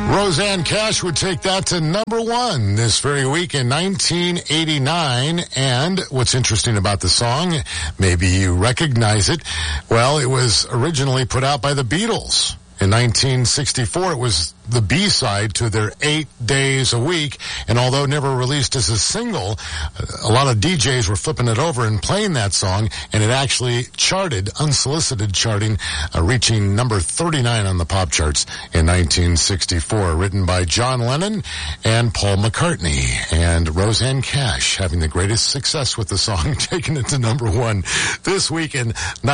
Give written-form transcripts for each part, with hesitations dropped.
Rosanne Cash would take that to number one this very week in 1989. And what's interesting about the song, maybe you recognize it. Well, it was originally put out by the Beatles. In 1964, it was the B-side to their 8 Days a Week, and although never released as a single, a lot of DJs were flipping it over and playing that song, and it actually charted, unsolicited charting, reaching number 39 on the pop charts in 1964, written by John Lennon and Paul McCartney, and Rosanne Cash having the greatest success with the song, taking it to number one this week in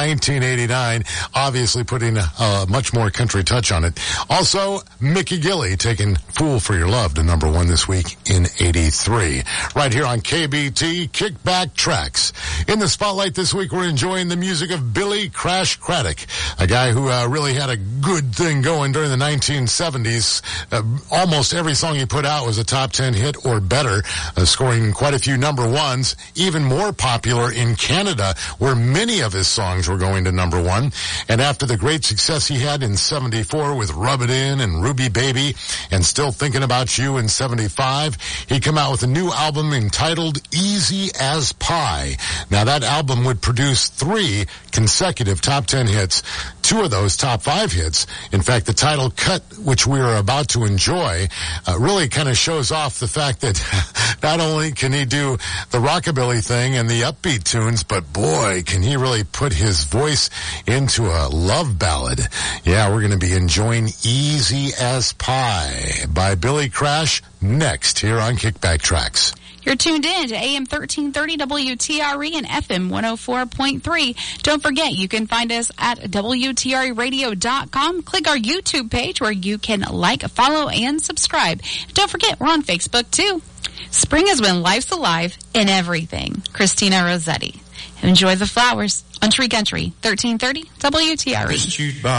1989, obviously putting a much more country touch on it. Also, Mickey Gilley taking Fool for Your Love to number one this week in 83. Right here on KBT, Kickback Tracks. In the spotlight this week, we're enjoying the music of Billy Crash Craddock, a guy who really had a good thing going during the 1970s. Almost every song he put out was a top 10 hit or better, scoring quite a few number ones, even more popular in Canada, where many of his songs were going to number one. And after the great success he had in 74 with Rub It In and Ruby Baby and Still Thinking About You in 75, he came out with a new album entitled Easy as Pie. Now that album would produce 3 consecutive top 10 hits, 2 of those top 5 hits. In fact, the title cut, which we are about to enjoy, really kind of shows off the fact that not only can he do the rockabilly thing and the upbeat tunes, but boy, can he really put his voice into a love ballad. Yeah, we're going to be enjoying Easy as Pie by Billy Crash next here on Kickback Tracks. You're tuned in to AM 1330 WTRE and FM 104.3. Don't forget, you can find us at WTREradio.com. Click our YouTube page where you can like, follow, and subscribe. Don't forget, we're on Facebook too. Spring is when life's alive in everything. Christina Rossetti. Enjoy the flowers on Tree Country, 1330 WTRE.